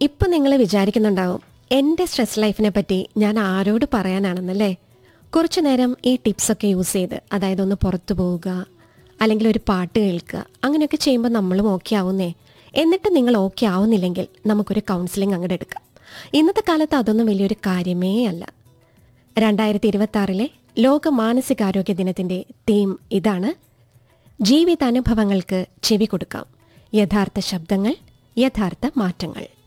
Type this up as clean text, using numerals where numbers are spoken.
ഇപ്പം നിങ്ങൾ വിചാരിക്കുന്നുണ്ടാവും എൻ്റെ സ്ട്രെസ് ലൈഫിനെ പറ്റി ഞാൻ ആരോട് പറയാനാണെന്നല്ലേ. കുറച്ചു നേരം ഈ ടിപ്സൊക്കെ യൂസ് ചെയ്ത്, അതായത് ഒന്ന് പുറത്തു പോവുക, അല്ലെങ്കിൽ ഒരു പാട്ട് കേൾക്കുക, അങ്ങനെയൊക്കെ ചെയ്യുമ്പോൾ നമ്മളും ഓക്കെ ആവുന്നേ. എന്നിട്ട് നിങ്ങൾ ഓക്കെ ആവുന്നില്ലെങ്കിൽ നമുക്കൊരു കൗൺസിലിംഗ് അങ്ങോട്ട് എടുക്കാം. ഇന്നത്തെ കാലത്ത് അതൊന്നും വലിയൊരു കാര്യമേ അല്ല. 2026 ലോക മാനസികാരോഗ്യ ദിനത്തിൻ്റെ തീം ഇതാണ്: ജീവിതാനുഭവങ്ങൾക്ക് ചെവി കൊടുക്കാം, യഥാർത്ഥ ശബ്ദങ്ങൾ, യഥാർത്ഥ മാറ്റങ്ങൾ.